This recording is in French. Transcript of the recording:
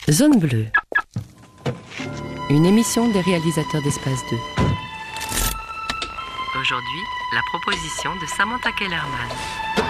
Zone bleue, une émission des réalisateurs d'Espace 2. Aujourd'hui, la proposition de Samantha Kellerman.